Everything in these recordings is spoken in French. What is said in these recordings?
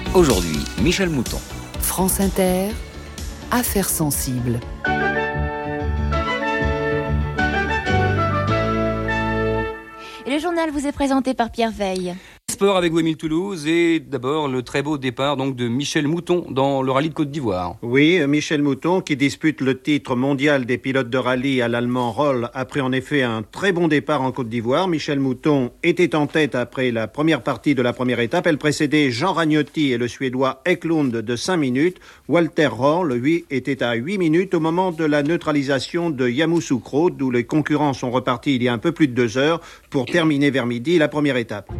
Aujourd'hui, Michel Mouton. France Inter, Affaires sensibles. Et le journal vous est présenté par Pierre Veille. Sport avec Wémile Toulouse et d'abord le très beau départ donc de Michel Mouton dans le rallye de Côte d'Ivoire. Oui, Michel Mouton qui dispute le titre mondial des pilotes de rallye à l'allemand Roll après en effet un très bon départ en Côte d'Ivoire. Michel Mouton était en tête après la première partie de la première étape. Elle précédait Jean Ragnotti et le Suédois Eklund de 5 minutes. Walter Roll, lui, était à 8 minutes au moment de la neutralisation de Yamoussoukro, d'où les concurrents sont repartis il y a un peu plus de 2 heures pour terminer vers midi la première étape.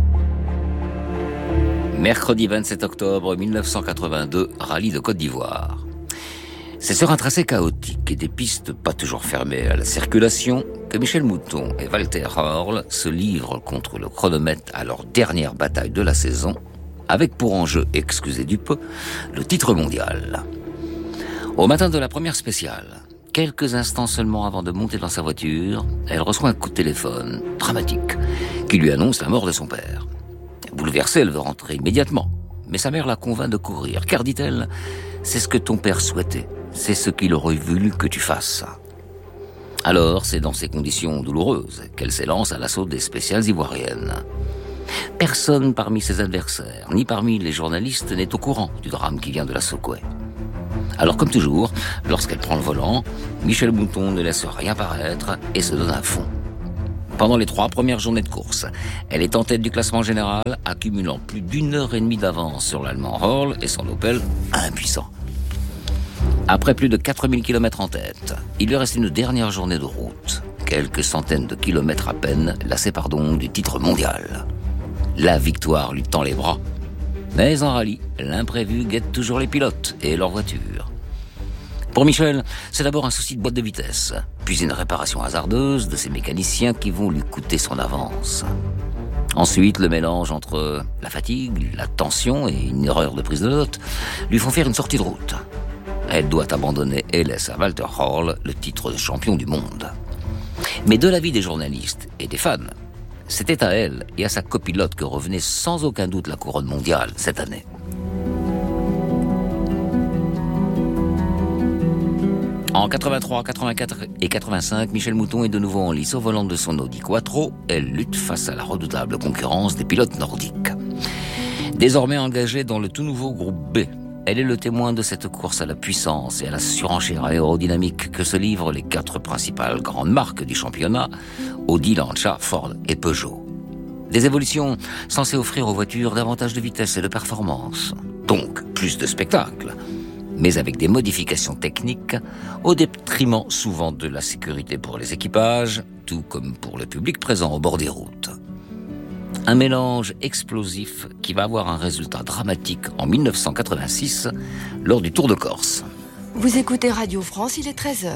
Mercredi 27 octobre 1982, rallye de Côte d'Ivoire. C'est sur un tracé chaotique et des pistes pas toujours fermées à la circulation que Michel Mouton et Walter Roll se livrent contre le chronomètre à leur dernière bataille de la saison, avec pour enjeu, excusez du peu, le titre mondial. Au matin de la première spéciale, quelques instants seulement avant de monter dans sa voiture, elle reçoit un coup de téléphone dramatique qui lui annonce la mort de son père. Bouleversée, elle veut rentrer immédiatement. Mais sa mère la convainc de courir, car, dit-elle, c'est ce que ton père souhaitait. C'est ce qu'il aurait voulu que tu fasses. Alors, c'est dans ces conditions douloureuses qu'elle s'élance à l'assaut des spéciales ivoiriennes. Personne parmi ses adversaires, ni parmi les journalistes, n'est au courant du drame qui vient de la secouer. Alors, comme toujours, lorsqu'elle prend le volant, Michel Mouton ne laisse rien paraître et se donne à fond. Pendant les 3 premières journées de course, elle est en tête du classement général, accumulant plus d'1 heure et demie d'avance sur l'allemand Roll et son Opel impuissant. Après plus de 4000 km en tête, il lui reste une dernière journée de route. Quelques centaines de kilomètres à peine la séparent donc du titre mondial. La victoire lui tend les bras. Mais en rallye, l'imprévu guette toujours les pilotes et leurs voitures. Pour Michel, c'est d'abord un souci de boîte de vitesse, puis une réparation hasardeuse de ses mécaniciens qui vont lui coûter son avance. Ensuite, le mélange entre la fatigue, la tension et une erreur de prise de note lui font faire une sortie de route. Elle doit abandonner et laisse à Walter Roll le titre de champion du monde. Mais de l'avis des journalistes et des fans, c'était à elle et à sa copilote que revenait sans aucun doute la couronne mondiale cette année. En 83, 84 et 85, Michel Mouton est de nouveau en lice au volant de son Audi Quattro. Elle lutte face à la redoutable concurrence des pilotes nordiques. Désormais engagée dans le tout nouveau groupe B, elle est le témoin de cette course à la puissance et à la surenchère aérodynamique que se livrent les 4 principales grandes marques du championnat, Audi, Lancia, Ford et Peugeot. Des évolutions censées offrir aux voitures davantage de vitesse et de performance, donc plus de spectacle, mais avec des modifications techniques au détriment souvent de la sécurité pour les équipages, tout comme pour le public présent au bord des routes. Un mélange explosif qui va avoir un résultat dramatique en 1986 lors du Tour de Corse. Vous écoutez Radio France, il est 13h.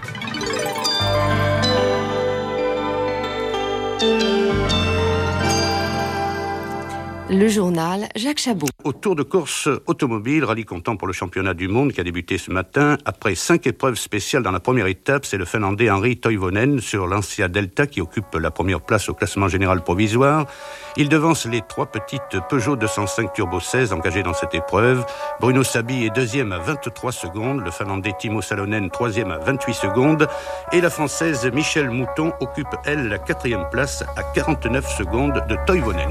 Le journal Jacques Chabot. Au Tour de Corse automobile, rallye comptant pour le championnat du monde qui a débuté ce matin. Après 5 épreuves spéciales dans la première étape, c'est le Finlandais Henri Toivonen sur Lancia Delta qui occupe la première place au classement général provisoire. Il devance les 3 petites Peugeot 205 Turbo 16 engagées dans cette épreuve. Bruno Sabi est 2e à 23 secondes, le Finlandais Timo Salonen 3e à 28 secondes et la Française Michel Mouton occupe, elle, la 4e place à 49 secondes de Toivonen.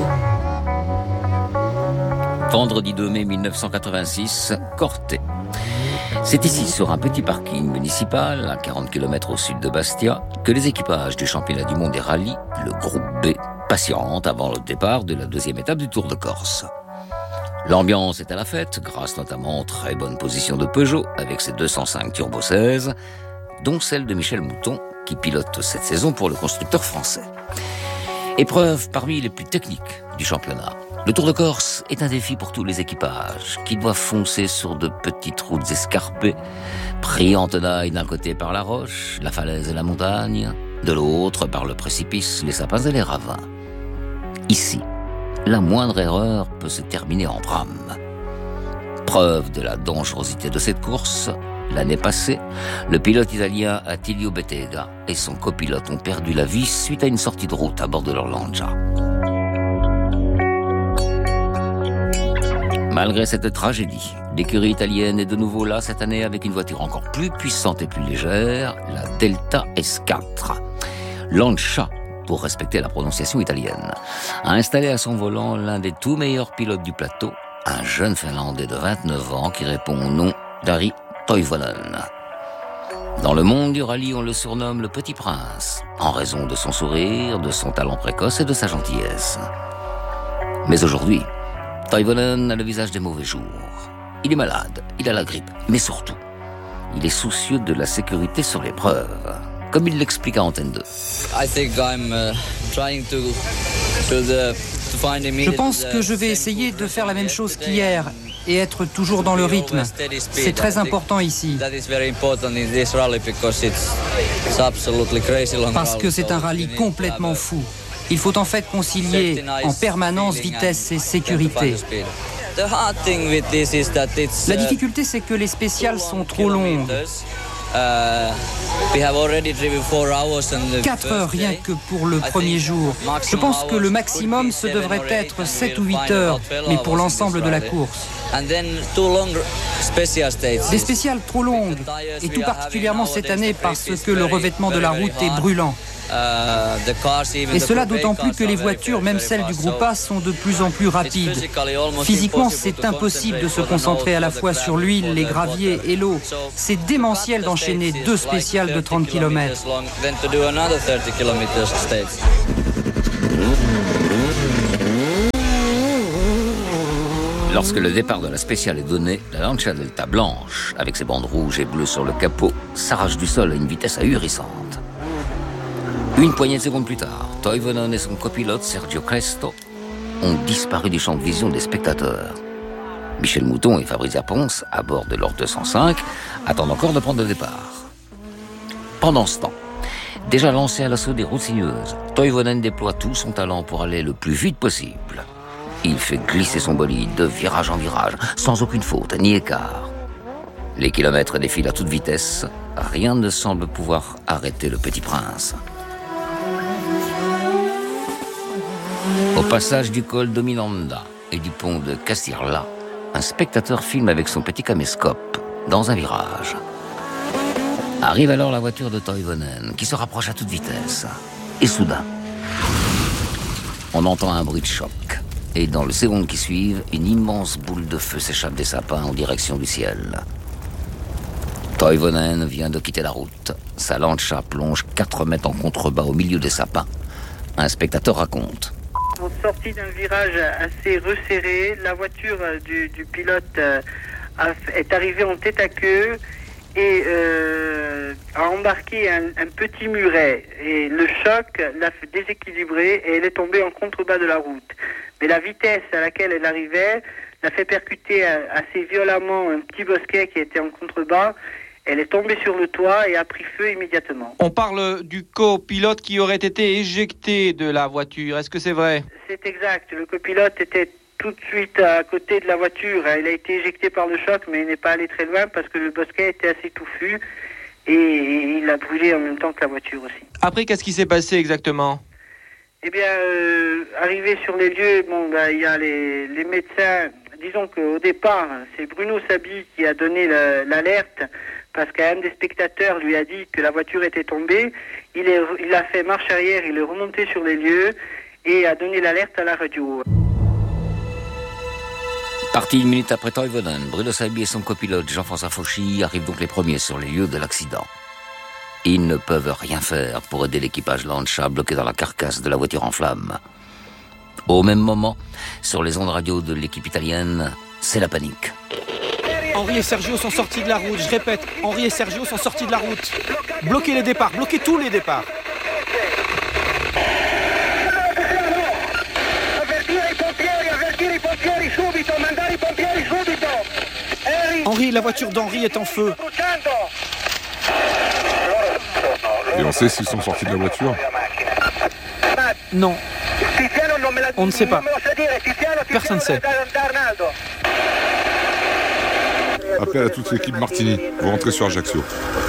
Vendredi 2 mai 1986, Corté. C'est ici, sur un petit parking municipal, à 40 km au sud de Bastia, que les équipages du championnat du monde des rallyes, le groupe B, patientent avant le départ de la 2e étape du Tour de Corse. L'ambiance est à la fête, grâce notamment aux très bonnes positions de Peugeot, avec ses 205 Turbo 16, dont celle de Michel Mouton, qui pilote cette saison pour le constructeur français. Épreuve parmi les plus techniques du championnat. Le Tour de Corse est un défi pour tous les équipages qui doivent foncer sur de petites routes escarpées, pris en tenaille d'un côté par la roche, la falaise et la montagne, de l'autre par le précipice, les sapins et les ravins. Ici, la moindre erreur peut se terminer en drame. Preuve de la dangerosité de cette course, l'année passée, le pilote italien Attilio Bettega et son copilote ont perdu la vie suite à une sortie de route à bord de leur Lancia. Malgré cette tragédie, l'écurie italienne est de nouveau là cette année avec une voiture encore plus puissante et plus légère, la Delta S4. Lancia, pour respecter la prononciation italienne, a installé à son volant l'un des tout meilleurs pilotes du plateau, un jeune Finlandais de 29 ans qui répond au nom d'Ari Toivonen. Dans le monde du rallye, on le surnomme le Petit Prince, en raison de son sourire, de son talent précoce et de sa gentillesse. Mais aujourd'hui, Toivonen a le visage des mauvais jours. Il est malade, il a la grippe, mais surtout, il est soucieux de la sécurité sur l'épreuve, comme il l'explique à Antenne 2. Je pense que je vais essayer de faire la même chose qu'hier et être toujours dans le rythme. C'est très important ici. Parce que c'est un rallye complètement fou. Il faut en fait concilier en permanence vitesse et sécurité. La difficulté, c'est que les spéciales sont trop longues. 4 heures rien que pour le premier jour. Je pense que le maximum, ce devrait être 7 ou 8 heures, mais pour l'ensemble de la course. Des spéciales trop longues, et tout particulièrement cette année parce que le revêtement de la route est brûlant. Et cela d'autant plus que les voitures, même celles du groupe A, sont de plus en plus rapides. Physiquement, c'est impossible de se concentrer à la fois sur l'huile, les graviers et l'eau. C'est démentiel d'enchaîner 2 spéciales de 30 km. Lorsque le départ de la spéciale est donné, la Lancia Delta blanche, avec ses bandes rouges et bleues sur le capot, s'arrache du sol à une vitesse ahurissante. Une poignée de secondes plus tard, Toivonen et son copilote Sergio Cresto ont disparu du champ de vision des spectateurs. Michel Mouton et Fabrizia Pons, à bord de leur 205, attendent encore de prendre le départ. Pendant ce temps, déjà lancé à l'assaut des routes sinueuses, Toivonen déploie tout son talent pour aller le plus vite possible. Il fait glisser son bolide de virage en virage, sans aucune faute ni écart. Les kilomètres défilent à toute vitesse, rien ne semble pouvoir arrêter le Petit Prince. Au passage du col d'Ominanda et du pont de Castirla, un spectateur filme avec son petit caméscope dans un virage. Arrive alors la voiture de Toivonen qui se rapproche à toute vitesse. Et soudain, on entend un bruit de choc. Et dans les secondes qui suivent, une immense boule de feu s'échappe des sapins en direction du ciel. Toivonen vient de quitter la route. Sa Lancia plonge 4 mètres en contrebas au milieu des sapins. Un spectateur raconte. En sortie d'un virage assez resserré, la voiture du pilote est arrivée en tête à queue et a embarqué un petit muret. Et le choc l'a fait déséquilibrer et elle est tombée en contrebas de la route. Mais la vitesse à laquelle elle arrivait l'a fait percuter assez violemment un petit bosquet qui était en contrebas. Elle est tombée sur le toit et a pris feu immédiatement. On parle du copilote qui aurait été éjecté de la voiture. Est-ce que c'est vrai ? C'est exact. Le copilote était tout de suite à côté de la voiture. Il a été éjecté par le choc, mais il n'est pas allé très loin parce que le bosquet était assez touffu et il a brûlé en même temps que la voiture aussi. Après, qu'est-ce qui s'est passé exactement ? Eh bien, arrivé sur les lieux, il y a les médecins. Disons qu'au départ, c'est Bruno Sabi qui a donné l'alerte parce qu'un des spectateurs lui a dit que la voiture était tombée. Il a fait marche arrière, il est remonté sur les lieux et a donné l'alerte à la radio. Parti 1 minute après Toivonen, Bruno Sabi et son copilote Jean-François Fauchy arrivent donc les premiers sur les lieux de l'accident. Ils ne peuvent rien faire pour aider l'équipage Lancia bloqué dans la carcasse de la voiture en flammes. Au même moment, sur les ondes radio de l'équipe italienne, c'est la panique. Henri et Sergio sont sortis de la route. Je répète, Henri et Sergio sont sortis de la route. Bloquez les départs, bloquez tous les départs. Henri, la voiture d'Henri est en feu. Et on sait s'ils sont sortis de la voiture ? Non. On ne sait pas. Personne ne sait. Appel à toute l'équipe Martini. Vous rentrez sur Ajaccio.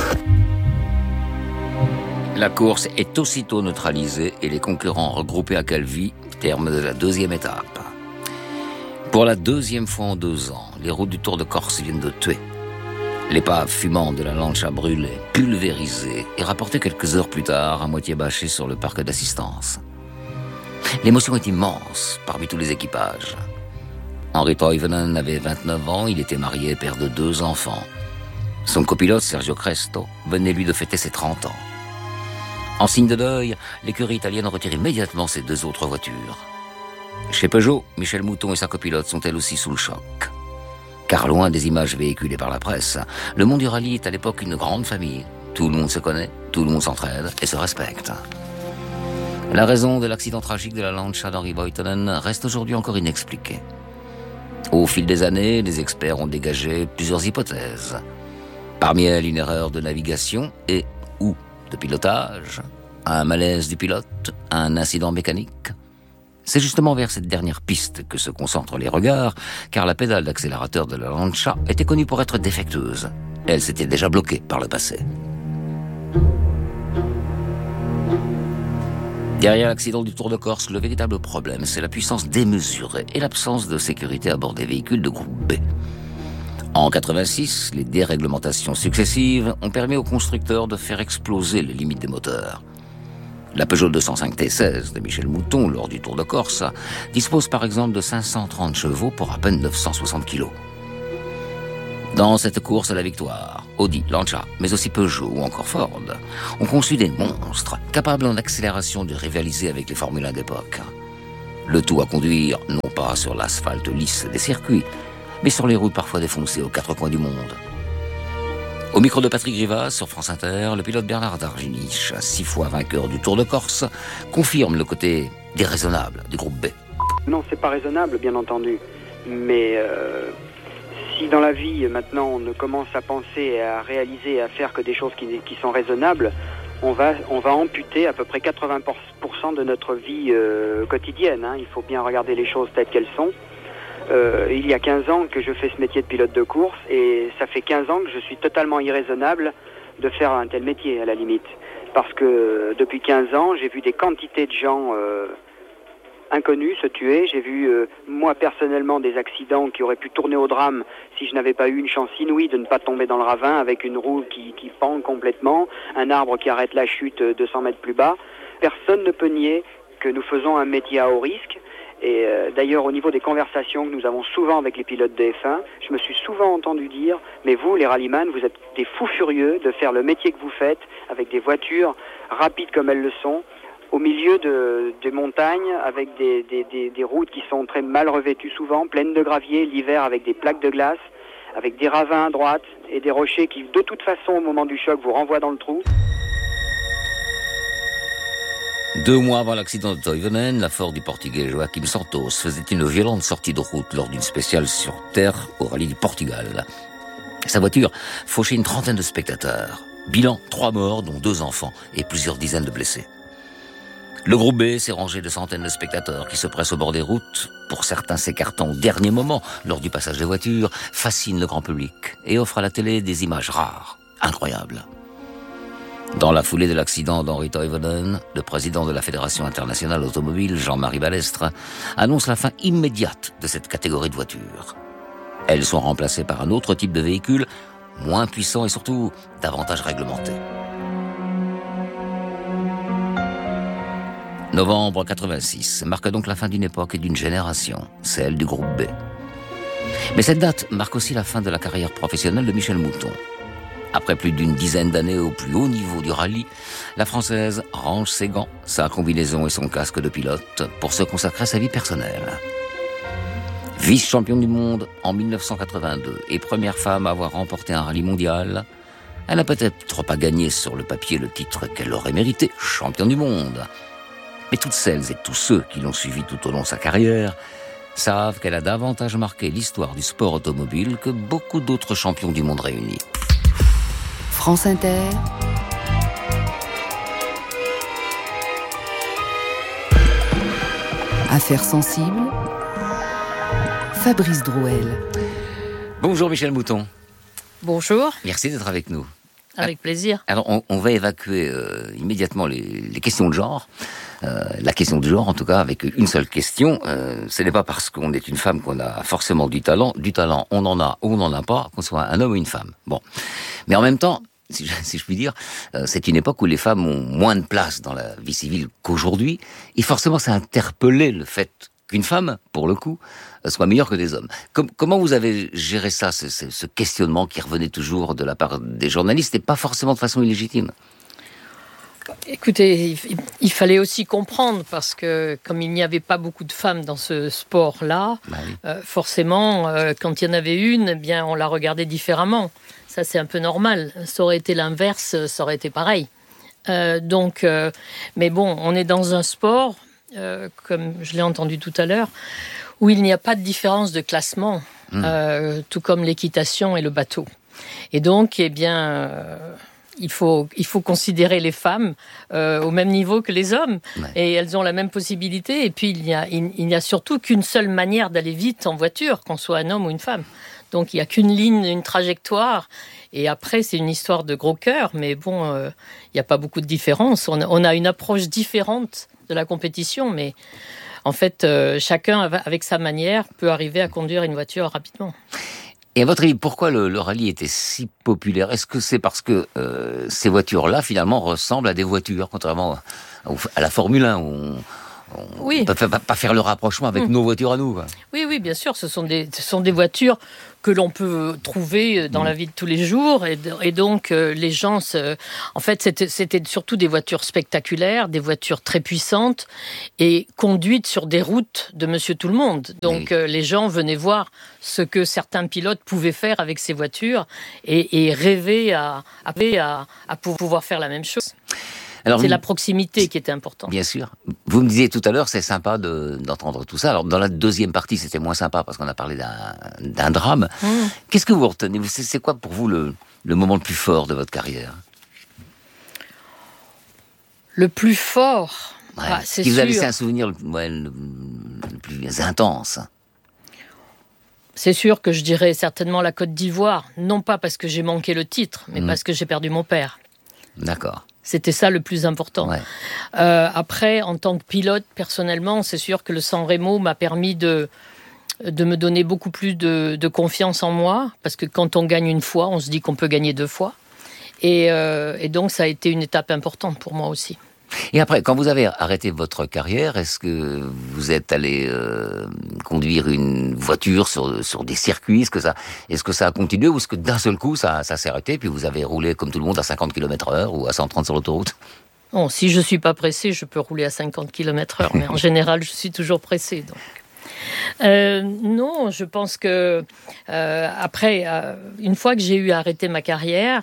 La course est aussitôt neutralisée et les concurrents regroupés à Calvi, terme de la 2e étape. Pour la deuxième fois en 2 ans, les routes du Tour de Corse viennent de tuer. L'épave fumante de la Lancia brûlée, pulvérisée et rapportée quelques heures plus tard à moitié bâchée sur le parc d'assistance. L'émotion est immense parmi tous les équipages. Henri Toivonen avait 29 ans, il était marié et père de 2 enfants. Son copilote, Sergio Cresto, venait lui de fêter ses 30 ans. En signe de deuil, l'écurie italienne retire immédiatement ses 2 autres voitures. Chez Peugeot, Michel Mouton et sa copilote sont elles aussi sous le choc. Car loin des images véhiculées par la presse, le monde du rallye est à l'époque une grande famille. Tout le monde se connaît, tout le monde s'entraide et se respecte. La raison de l'accident tragique de la Lancia d'Henri Voitonen reste aujourd'hui encore inexpliquée. Au fil des années, les experts ont dégagé plusieurs hypothèses. Parmi elles, une erreur de navigation et ou de pilotage, un malaise du pilote, un incident mécanique. C'est justement vers cette dernière piste que se concentrent les regards, car la pédale d'accélérateur de la Lancia était connue pour être défectueuse. Elle s'était déjà bloquée par le passé. Derrière l'accident du Tour de Corse, le véritable problème, c'est la puissance démesurée et l'absence de sécurité à bord des véhicules de groupe B. En 86, les déréglementations successives ont permis aux constructeurs de faire exploser les limites des moteurs. La Peugeot 205 T16 de Michel Mouton, lors du Tour de Corse, dispose par exemple de 530 chevaux pour à peine 960 kilos. Dans cette course à la victoire, Audi, Lancia, mais aussi Peugeot ou encore Ford ont conçu des monstres capables en accélération de rivaliser avec les Formule 1 d'époque. Le tout à conduire non pas sur l'asphalte lisse des circuits, mais sur les routes parfois défoncées aux 4 coins du monde. Au micro de Patrick Rivas sur France Inter, le pilote Bernard Darginich, 6 fois vainqueur du Tour de Corse, confirme le côté déraisonnable du groupe B. Non, c'est pas raisonnable, bien entendu. Mais si dans la vie, maintenant, on ne commence à penser et à réaliser, à faire que des choses qui sont raisonnables, on va amputer à peu près 80% de notre vie quotidienne. Il faut bien regarder les choses telles qu'elles sont. Il y a 15 ans que je fais ce métier de pilote de course et ça fait 15 ans que je suis totalement irraisonnable de faire un tel métier à la limite. Parce que depuis 15 ans, j'ai vu des quantités de gens inconnus se tuer. J'ai vu, moi personnellement, des accidents qui auraient pu tourner au drame si je n'avais pas eu une chance inouïe de ne pas tomber dans le ravin avec une roue qui pend complètement, un arbre qui arrête la chute 200 mètres plus bas. Personne ne peut nier que nous faisons un métier à haut risque. Et d'ailleurs, au niveau des conversations que nous avons souvent avec les pilotes de F1, je me suis souvent entendu dire « Mais vous, les rallyman, vous êtes des fous furieux de faire le métier que vous faites avec des voitures rapides comme elles le sont, au milieu des montagnes, avec des routes qui sont très mal revêtues souvent, pleines de gravier, l'hiver avec des plaques de glace, avec des ravins à droite et des rochers qui, de toute façon, au moment du choc, vous renvoient dans le trou. » 2 mois avant l'accident de Toivonen, la Ford du Portugais Joaquim Santos faisait une violente sortie de route lors d'une spéciale sur terre au rallye du Portugal. Sa voiture fauchait une trentaine de spectateurs. Bilan, 3 morts, dont 2 enfants, et plusieurs dizaines de blessés. Le groupe B s'est rangé de centaines de spectateurs qui se pressent au bord des routes, pour certains s'écartant au dernier moment lors du passage des voitures, fascine le grand public et offre à la télé des images rares, incroyables. Dans la foulée de l'accident d'Henri Toivonen, le président de la Fédération internationale automobile, Jean-Marie Balestre, annonce la fin immédiate de cette catégorie de voitures. Elles sont remplacées par un autre type de véhicule, moins puissant et surtout davantage réglementé. Novembre 86 marque donc la fin d'une époque et d'une génération, celle du groupe B. Mais cette date marque aussi la fin de la carrière professionnelle de Michel Mouton. Après plus d'une dizaine d'années au plus haut niveau du rallye, la Française range ses gants, sa combinaison et son casque de pilote pour se consacrer à sa vie personnelle. Vice-championne du monde en 1982 et première femme à avoir remporté un rallye mondial, elle n'a peut-être pas gagné sur le papier le titre qu'elle aurait mérité, championne du monde. Mais toutes celles et tous ceux qui l'ont suivie tout au long de sa carrière savent qu'elle a davantage marqué l'histoire du sport automobile que beaucoup d'autres champions du monde réunis. France Inter. Affaires sensibles. Fabrice Drouel. Bonjour Michel Mouton. Bonjour. Merci d'être avec nous. Avec plaisir. Alors, on va évacuer immédiatement les questions de genre. La question du genre, en tout cas, avec une seule question. Ce n'est pas parce qu'on est une femme qu'on a forcément du talent. Du talent, on en a ou on n'en a pas, qu'on soit un homme ou une femme. Bon. Mais en même temps, si je puis dire, c'est une époque où les femmes ont moins de place dans la vie civile qu'aujourd'hui. Et forcément, ça a interpellé le fait qu'une femme, pour le coup, soit meilleure que des hommes. Comment vous avez géré ça, ce questionnement qui revenait toujours de la part des journalistes, et pas forcément de façon illégitime? Écoutez, il fallait aussi comprendre, parce que comme il n'y avait pas beaucoup de femmes dans ce sport-là, forcément, quand il y en avait une, eh bien, on la regardait différemment. Ça, c'est un peu normal. Ça aurait été l'inverse, ça aurait été pareil. Mais bon, on est dans un sport, comme je l'ai entendu tout à l'heure, où il n'y a pas de différence de classement, tout comme l'équitation et le bateau. Et donc, eh bien, il faut considérer les femmes au même niveau que les hommes, et elles ont la même possibilité. Et puis, il n'y a surtout qu'une seule manière d'aller vite en voiture, qu'on soit un homme ou une femme. Donc, il n'y a qu'une ligne, une trajectoire. Et après, c'est une histoire de gros cœur. Mais bon, il n'y a pas beaucoup de différence. On a une approche différente de la compétition. Mais en fait, chacun, avec sa manière, peut arriver à conduire une voiture rapidement. Et à votre avis, pourquoi le rallye était si populaire? Est-ce que c'est parce que ces voitures-là, finalement, ressemblent à des voitures, contrairement à la Formule 1, où on ne peut pas faire le rapprochement avec nos voitures à nous, quoi. Oui, bien sûr. Ce sont des voitures que l'on peut trouver dans la vie de tous les jours. Et donc, les gens... En fait, c'était surtout des voitures spectaculaires, des voitures très puissantes et conduites sur des routes de Monsieur Tout-le-Monde. Donc, les gens venaient voir ce que certains pilotes pouvaient faire avec ces voitures et rêver à pouvoir faire la même chose. Alors, c'est la proximité qui était importante. Bien sûr. Vous me disiez tout à l'heure, c'est sympa d'entendre tout ça. Alors, dans la deuxième partie, c'était moins sympa parce qu'on a parlé d'un drame. Qu'est-ce que vous retenez? C'est quoi pour vous le moment le plus fort de votre carrière? Le plus fort, c'est qui vous a laissé un souvenir le plus intense? C'est sûr que je dirais certainement la Côte d'Ivoire. Non pas parce que j'ai manqué le titre, mais parce que j'ai perdu mon père. D'accord. C'était ça le plus important. Après, en tant que pilote, personnellement, c'est sûr que le San Remo m'a permis de me donner beaucoup plus de confiance en moi, parce que quand on gagne une fois, on se dit qu'on peut gagner 2 fois. Et donc, ça a été une étape importante pour moi aussi. Et après, quand vous avez arrêté votre carrière, est-ce que vous êtes allé conduire une voiture sur des circuits? Est-ce que ça a continué, ou est-ce que d'un seul coup ça s'est arrêté, puis vous avez roulé comme tout le monde à 50 km/h ou à 130 sur l'autoroute? Bon, si je suis pas pressé, je peux rouler à 50 km/h, mais en général, je suis toujours pressé. Donc. Non, je pense que après, une fois que j'ai eu arrêté ma carrière,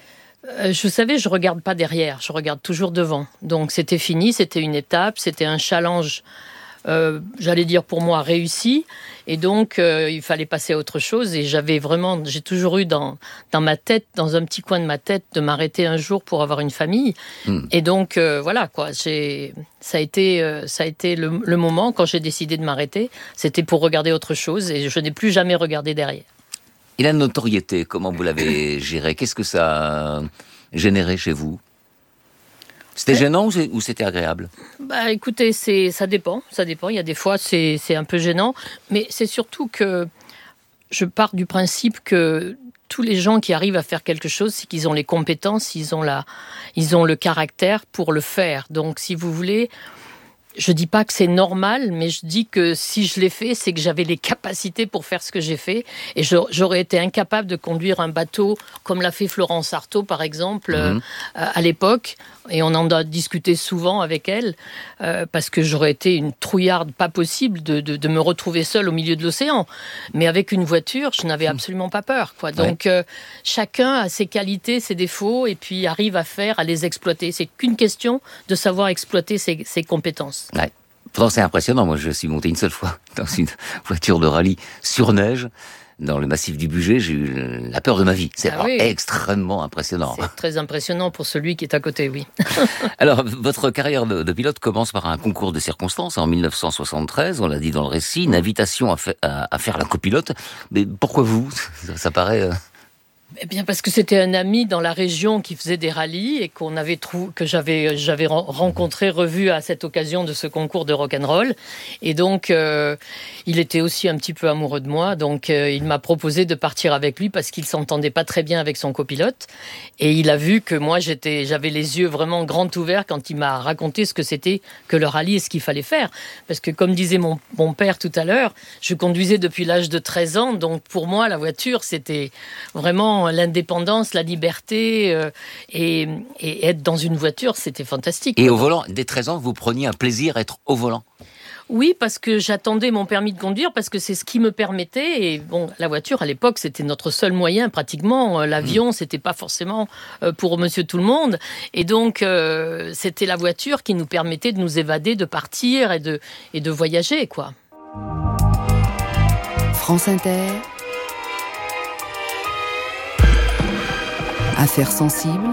je regarde pas derrière, je regarde toujours devant. Donc c'était fini, c'était une étape, c'était un challenge, j'allais dire pour moi réussi. Et donc il fallait passer à autre chose. Et j'ai toujours eu dans ma tête, dans un petit coin de ma tête, de m'arrêter un jour pour avoir une famille. Et donc voilà quoi. Ça a été le moment quand j'ai décidé de m'arrêter. C'était pour regarder autre chose, et je n'ai plus jamais regardé derrière. Et la notoriété, comment vous l'avez gérée? Qu'est-ce que ça a généré chez vous? C'était gênant ou c'était agréable? Écoutez, ça dépend. Il y a des fois, c'est un peu gênant. Mais c'est surtout que je pars du principe que tous les gens qui arrivent à faire quelque chose, c'est qu'ils ont les compétences, ils ont le caractère pour le faire. Donc, si vous voulez... Je dis pas que c'est normal, mais je dis que si je l'ai fait, c'est que j'avais les capacités pour faire ce que j'ai fait. Et j'aurais été incapable de conduire un bateau comme l'a fait Florence Artaud, par exemple, à l'époque. Et on en a discuté souvent avec elle, parce que j'aurais été une trouillarde pas possible de me retrouver seule au milieu de l'océan. Mais avec une voiture, je n'avais absolument pas peur, quoi. Donc, chacun a ses qualités, ses défauts, et puis arrive à les exploiter. C'est qu'une question de savoir exploiter ses compétences. Ouais. Pourtant, c'est impressionnant. Moi, je suis monté une seule fois dans une voiture de rallye sur neige, dans le massif du Bugey. J'ai eu la peur de ma vie. C'est extrêmement impressionnant. C'est très impressionnant pour celui qui est à côté, oui. Alors, votre carrière de pilote commence par un concours de circonstances en 1973. On l'a dit dans le récit, une invitation à faire la copilote. Mais pourquoi vous? Ça paraît... Eh bien, parce que c'était un ami dans la région qui faisait des rallyes et que j'avais rencontré, revu à cette occasion de ce concours de rock'n'roll. Et donc, il était aussi un petit peu amoureux de moi. Donc, il m'a proposé de partir avec lui parce qu'il s'entendait pas très bien avec son copilote. Et il a vu que moi, j'avais les yeux vraiment grands ouverts quand il m'a raconté ce que c'était que le rallye et ce qu'il fallait faire. Parce que, comme disait mon père tout à l'heure, je conduisais depuis l'âge de 13 ans. Donc, pour moi, la voiture, c'était vraiment l'indépendance, la liberté et être dans une voiture, c'était fantastique. Et au volant, dès 13 ans, vous preniez un plaisir à être au volant? Oui, parce que j'attendais mon permis de conduire, parce que c'est ce qui me permettait. Et bon, la voiture, à l'époque, c'était notre seul moyen, pratiquement. L'avion, c'était pas forcément pour monsieur tout le monde. Et donc, c'était la voiture qui nous permettait de nous évader, de partir et de voyager, quoi. France Inter. Affaires sensibles.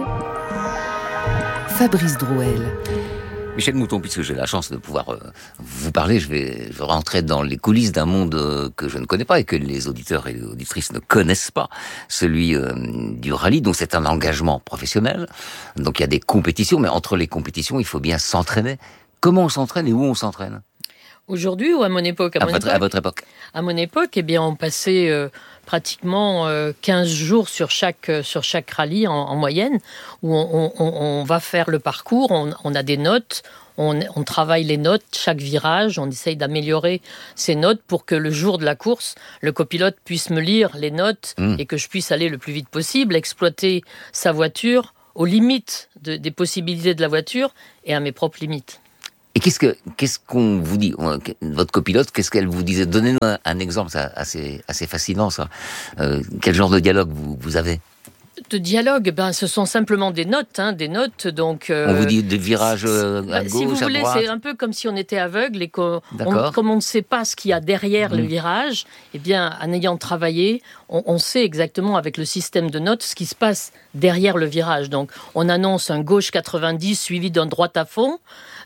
Fabrice Drouel. Michel Mouton, puisque j'ai la chance de pouvoir vous parler, je vais rentrer dans les coulisses d'un monde que je ne connais pas et que les auditeurs et les auditrices ne connaissent pas, celui du rallye. Donc c'est un engagement professionnel. Donc il y a des compétitions, mais entre les compétitions, il faut bien s'entraîner. Comment on s'entraîne et où on s'entraîne ? Aujourd'hui ou à mon époque? À votre époque. À mon époque, eh bien, on passait pratiquement 15 jours sur chaque rallye en moyenne, où on va faire le parcours, on a des notes, on travaille les notes, chaque virage, on essaye d'améliorer ces notes pour que le jour de la course, le copilote puisse me lire les notes et que je puisse aller le plus vite possible, exploiter sa voiture aux limites des possibilités de la voiture et à mes propres limites. Et qu'est-ce qu'on vous dit, votre copilote, qu'est-ce qu'elle vous disait? Donnez-nous un exemple, ça, assez fascinant, ça. Quel genre de dialogue vous avez? De dialogue, ce sont simplement des notes, donc... on vous dit des virages à gauche, si vous voulez, à droite. c'est un peu comme si on était aveugle et comme on ne sait pas ce qu'il y a derrière le virage, eh bien, en ayant travaillé, on sait exactement avec le système de notes ce qui se passe derrière le virage. Donc, on annonce un gauche 90 suivi d'un droite à fond.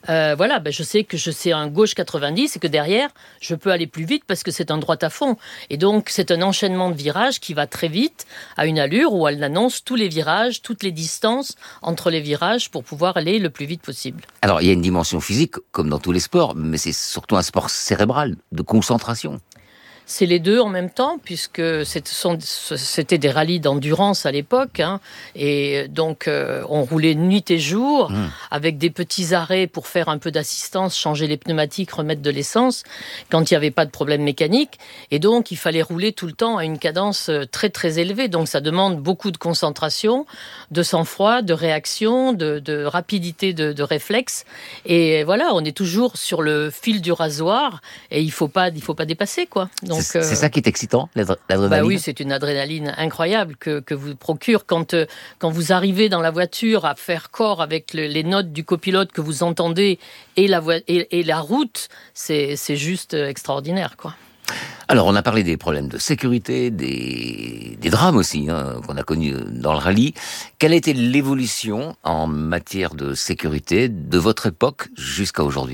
Je sais que je sais un gauche 90 et que derrière, je peux aller plus vite parce que c'est un droite à fond. Et donc, c'est un enchaînement de virages qui va très vite, à une allure où elle annonce tous les virages, toutes les distances entre les virages pour pouvoir aller le plus vite possible. Alors, il y a une dimension physique, comme dans tous les sports, mais c'est surtout un sport cérébral, de concentration. C'est les deux en même temps, puisque c'était des rallyes d'endurance à l'époque, et donc on roulait nuit et jour, avec des petits arrêts pour faire un peu d'assistance, changer les pneumatiques, remettre de l'essence, quand il n'y avait pas de problème mécanique, et donc il fallait rouler tout le temps à une cadence très très élevée, donc ça demande beaucoup de concentration, de sang-froid, de réaction, de rapidité de réflexe, et voilà, on est toujours sur le fil du rasoir, et il faut pas dépasser, quoi. Donc, c'est ça qui est excitant, l'adrénaline. Oui, c'est une adrénaline incroyable que vous procure quand vous arrivez dans la voiture à faire corps avec les notes du copilote que vous entendez et la route, c'est juste extraordinaire, quoi. Alors, on a parlé des problèmes de sécurité, des drames aussi, qu'on a connus dans le rallye. Quelle a été l'évolution en matière de sécurité de votre époque jusqu'à aujourd'hui ?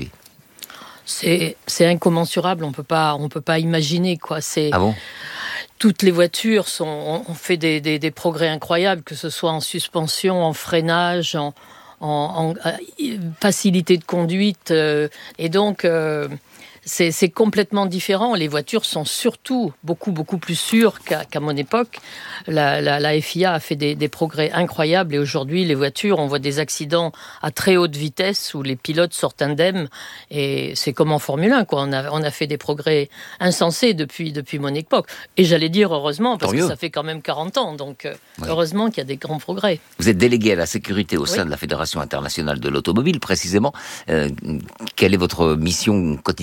C'est incommensurable, on peut pas imaginer, quoi. Ah bon ? Toutes les voitures ont fait des progrès incroyables, que ce soit en suspension, en freinage, en facilité de conduite, et donc c'est complètement différent. Les voitures sont surtout beaucoup plus sûres qu'à mon époque. La FIA a fait des progrès incroyables et aujourd'hui les voitures, on voit des accidents à très haute vitesse où les pilotes sortent indemnes et c'est comme en Formule 1, quoi. On a fait des progrès insensés depuis mon époque. Et j'allais dire heureusement parce que ça fait quand même 40 ans, donc heureusement qu'il y a des grands progrès. Vous êtes délégué à la sécurité au sein de la Fédération internationale de l'automobile, précisément. Quelle est votre mission quotidienne ?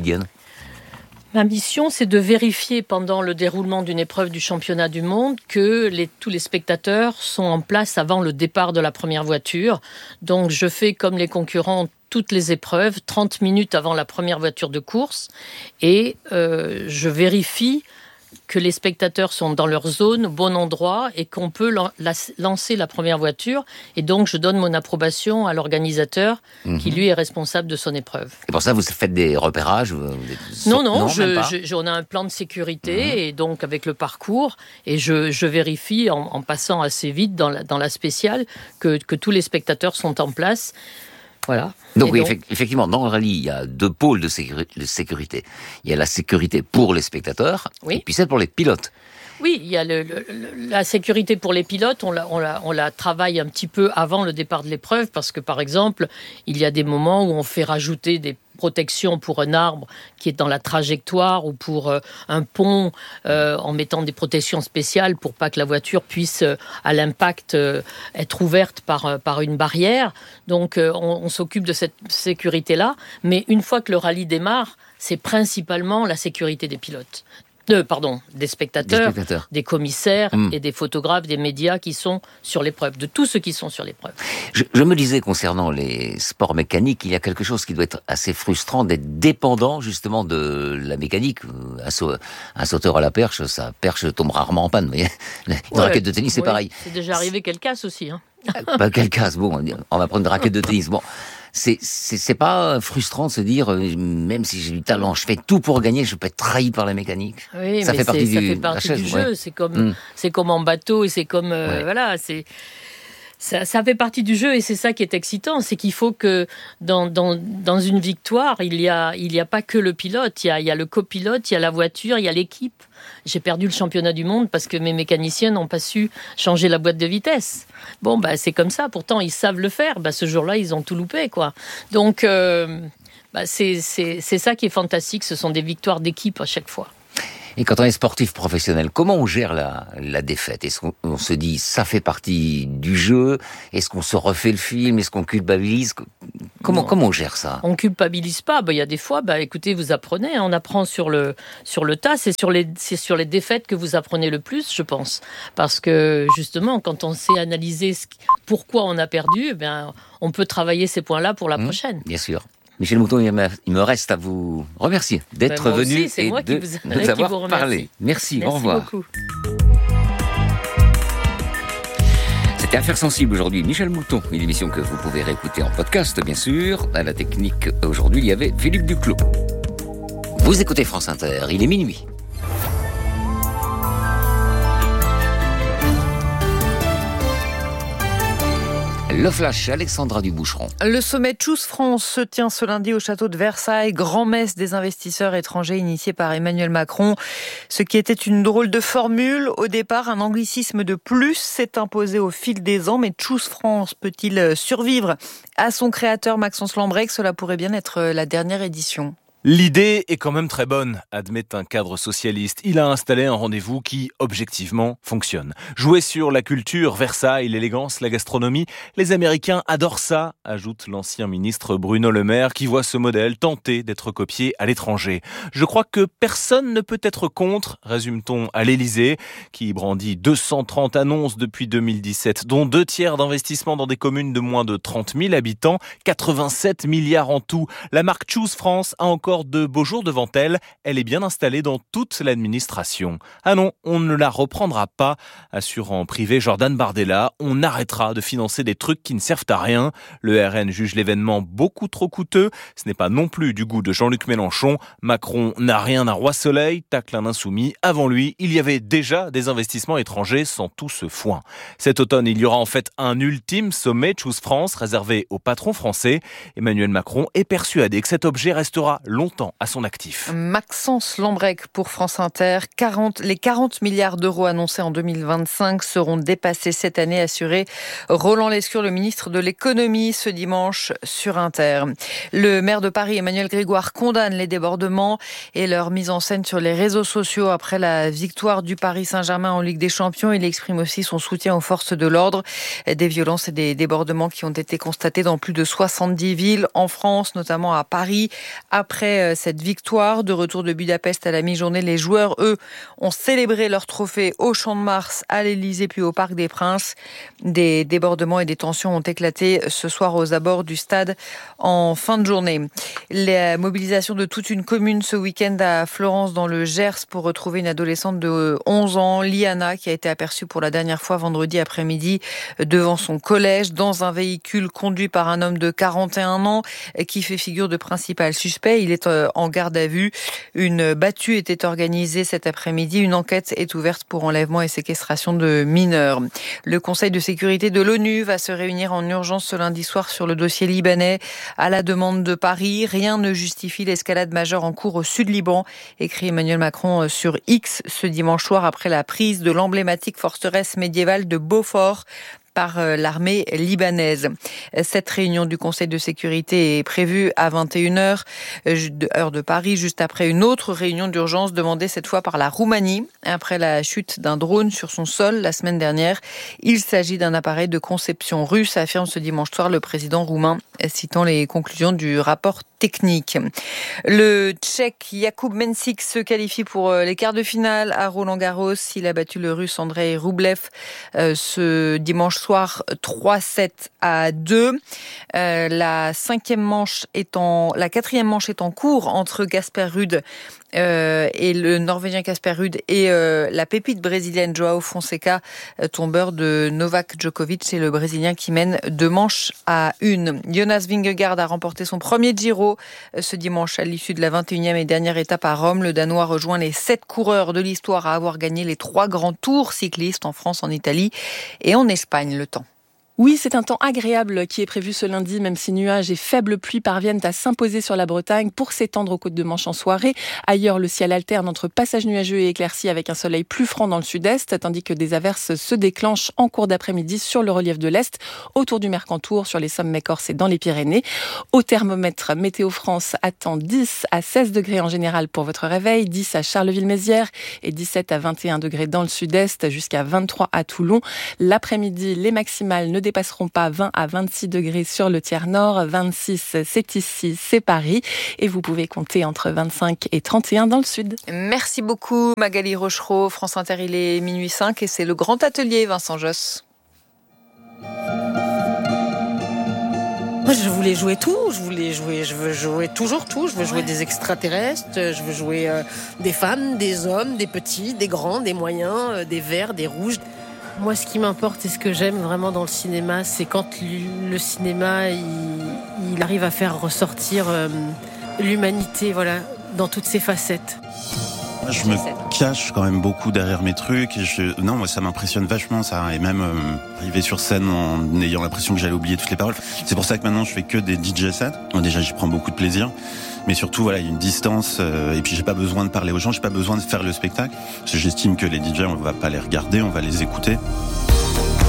Ma mission, c'est de vérifier pendant le déroulement d'une épreuve du championnat du monde que tous les spectateurs sont en place avant le départ de la première voiture. Donc, je fais comme les concurrents toutes les épreuves, 30 minutes avant la première voiture de course, et je vérifie que les spectateurs sont dans leur zone, au bon endroit, et qu'on peut lancer la première voiture. Et donc, je donne mon approbation à l'organisateur qui, lui, est responsable de son épreuve. Et pour ça, vous faites des repérages? Non, on a un plan de sécurité, et donc avec le parcours, et je vérifie en passant assez vite dans la spéciale que tous les spectateurs sont en place. Voilà. Donc, effectivement, dans le rallye, il y a 2 pôles de sécurité. Il y a la sécurité pour les spectateurs, et puis celle pour les pilotes. Oui, il y a la sécurité pour les pilotes, on la travaille un petit peu avant le départ de l'épreuve, parce que, par exemple, il y a des moments où on fait rajouter des protection pour un arbre qui est dans la trajectoire ou pour un pont en mettant des protections spéciales pour pas que la voiture puisse à l'impact être ouverte par une barrière. Donc on s'occupe de cette sécurité-là, mais une fois que le rallye démarre, c'est principalement la sécurité des pilotes. Des spectateurs, des commissaires et des photographes, des médias qui sont sur l'épreuve, de tous ceux qui sont sur l'épreuve. Je me disais concernant les sports mécaniques, il y a quelque chose qui doit être assez frustrant d'être dépendant justement de la mécanique. Un sauteur à la perche, sa perche tombe rarement en panne. Vous voyez, une raquette de tennis, c'est pareil. C'est déjà arrivé qu'elle casse aussi. Qu'elle casse, bon, on va prendre une raquette de tennis. Bon. C'est pas frustrant de se dire, même si j'ai du talent, je fais tout pour gagner, je peux être trahi par la mécanique. Oui, ça fait partie du jeu. C'est comme en bateau et c'est comme voilà, ça fait partie du jeu et c'est ça qui est excitant, c'est qu'il faut que dans une victoire, il y a pas que le pilote, il y a le copilote, il y a la voiture, il y a l'équipe. J'ai perdu le championnat du monde parce que mes mécaniciens n'ont pas su changer la boîte de vitesse. Bon, c'est comme ça. Pourtant, ils savent le faire. Ce jour-là, ils ont tout loupé, quoi. Donc, c'est ça qui est fantastique. Ce sont des victoires d'équipe à chaque fois. Et quand on est sportif professionnel, comment on gère la défaite? Est-ce qu'on se dit, ça fait partie du jeu? Est-ce qu'on se refait le film? Est-ce qu'on culpabilise? Comment on gère ça? On culpabilise pas. Il y a des fois, écoutez, vous apprenez, on apprend sur le tas. C'est sur les défaites que vous apprenez le plus, je pense. Parce que, justement, quand on sait analyser pourquoi on a perdu, on peut travailler ces points-là pour la prochaine. Bien sûr. Michel Mouton, il me reste à vous remercier d'être venu et de nous avoir parlé. Merci, au revoir. Merci beaucoup. C'était Affaires sensibles aujourd'hui. Michel Mouton, une émission que vous pouvez réécouter en podcast, bien sûr. À la technique, aujourd'hui, il y avait Philippe Duclos. Vous écoutez France Inter, il est minuit. Le flash, Alexandra Duboucheron. Le sommet Choose France se tient ce lundi au château de Versailles. Grand-messe des investisseurs étrangers initié par Emmanuel Macron. Ce qui était une drôle de formule. Au départ, un anglicisme de plus s'est imposé au fil des ans. Mais Choose France peut-il survivre à son créateur Maxence Lambrecq? Cela pourrait bien être la dernière édition. L'idée est quand même très bonne, admet un cadre socialiste. Il a installé un rendez-vous qui, objectivement, fonctionne. Jouer sur la culture, Versailles, l'élégance, la gastronomie, les Américains adorent ça, ajoute l'ancien ministre Bruno Le Maire, qui voit ce modèle tenter d'être copié à l'étranger. Je crois que personne ne peut être contre, résume-t-on à l'Élysée, qui brandit 230 annonces depuis 2017, dont 2/3 d'investissements dans des communes de moins de 30 000 habitants, 87 milliards en tout. La marque Choose France a encore de beaux jours devant elle. Elle est bien installée dans toute l'administration. Ah non, on ne la reprendra pas, assure en privé Jordan Bardella. On arrêtera de financer des trucs qui ne servent à rien. Le RN juge l'événement beaucoup trop coûteux. Ce n'est pas non plus du goût de Jean-Luc Mélenchon. Macron n'a rien à Roi Soleil, tacle un insoumis. Avant lui, il y avait déjà des investissements étrangers sans tout ce foin. Cet automne, il y aura en fait un ultime sommet Choose France réservé aux patrons français. Emmanuel Macron est persuadé que cet objet restera longtemps à son actif. Maxence Lambrecq pour France Inter. Les 40 milliards d'euros annoncés en 2025 seront dépassés cette année, assuré Roland Lescure, le ministre de l'économie, ce dimanche sur Inter. Le maire de Paris, Emmanuel Grégoire, condamne les débordements et leur mise en scène sur les réseaux sociaux après la victoire du Paris Saint-Germain en Ligue des Champions. Il exprime aussi son soutien aux forces de l'ordre. Des violences et des débordements qui ont été constatés dans plus de 70 villes en France, notamment à Paris, après Après cette victoire, de retour de Budapest à la mi-journée, les joueurs, eux, ont célébré leur trophée au Champ de Mars, à l'Élysée puis au Parc des Princes. Des débordements et des tensions ont éclaté ce soir aux abords du stade en fin de journée. La mobilisation de toute une commune ce week-end à Florence dans le Gers pour retrouver une adolescente de 11 ans, Liana, qui a été aperçue pour la dernière fois vendredi après-midi devant son collège dans un véhicule conduit par un homme de 41 ans qui fait figure de principal suspect. Il est en garde à vue. Une battue était organisée cet après-midi. Une enquête est ouverte pour enlèvement et séquestration de mineurs. Le Conseil de sécurité de l'ONU va se réunir en urgence ce lundi soir sur le dossier libanais à la demande de Paris. Rien ne justifie l'escalade majeure en cours au sud-Liban, écrit Emmanuel Macron sur X ce dimanche soir après la prise de l'emblématique forteresse médiévale de Beaufort par l'armée libanaise. Cette réunion du Conseil de sécurité est prévue à 21h, heure de Paris, juste après une autre réunion d'urgence demandée cette fois par la Roumanie, après la chute d'un drone sur son sol la semaine dernière. Il s'agit d'un appareil de conception russe, affirme ce dimanche soir le président roumain, citant les conclusions du rapport technique. Le Tchèque Jakub Mensik se qualifie pour les quarts de finale à Roland-Garros. Il a battu le Russe Andrei Rublev ce dimanche soir 3-7 à 2. La quatrième manche est en cours entre Casper Ruud et le Norvégien Casper Ruud et la pépite brésilienne Joao Fonseca, tombeur de Novak Djokovic. C'est le Brésilien qui mène 2 manches à 1. Jonas Vingegaard a remporté son premier Giro ce dimanche à l'issue de la 21e et dernière étape à Rome. Le Danois rejoint les 7 coureurs de l'histoire à avoir gagné les 3 grands tours cyclistes en France, en Italie et en Espagne. Le temps. Oui, c'est un temps agréable qui est prévu ce lundi, même si nuages et faibles pluies parviennent à s'imposer sur la Bretagne pour s'étendre aux côtes de Manche en soirée. Ailleurs, le ciel alterne entre passages nuageux et éclaircies avec un soleil plus franc dans le sud-est, tandis que des averses se déclenchent en cours d'après-midi sur le relief de l'Est, autour du Mercantour, sur les sommets corses et dans les Pyrénées. Au thermomètre, Météo France attend 10 à 16 degrés en général pour votre réveil, 10 à Charleville-Mézières et 17 à 21 degrés dans le sud-est, jusqu'à 23 à Toulon. L'après-midi, les maximales ne dépasseront pas 20 à 26 degrés sur le tiers nord, 26 c'est ici, c'est Paris, et vous pouvez compter entre 25 et 31 dans le sud. Merci beaucoup Magali Rochereau. France Inter, il est minuit 5 et c'est le grand atelier Vincent Josse. Moi, je voulais jouer tout, je veux jouer toujours tout, je veux jouer des extraterrestres, je veux jouer des femmes, des hommes, des petits, des grands, des moyens, des verts, des rouges. Moi, ce qui m'importe et ce que j'aime vraiment dans le cinéma, c'est quand le cinéma, il arrive à faire ressortir l'humanité, voilà, dans toutes ses facettes. Je me cache quand même beaucoup derrière mes trucs. Non, moi, ça m'impressionne vachement, ça. Et même arriver sur scène en ayant l'impression que j'allais oublier toutes les paroles. C'est pour ça que maintenant, je fais que des DJ sets. Donc, déjà, j'y prends beaucoup de plaisir. Mais surtout, voilà, il y a une distance. Et puis, j'ai pas besoin de parler aux gens. J'ai pas besoin de faire le spectacle. Parce que j'estime que les DJ, on va pas les regarder, on va les écouter.